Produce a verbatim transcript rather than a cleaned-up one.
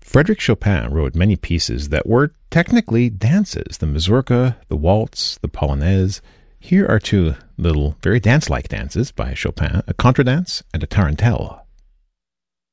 Frédéric Chopin wrote many pieces that were technically dances, the mazurka, the waltz, the polonaise. Here are two little, very dance-like dances by Chopin, a contradance and a tarantelle.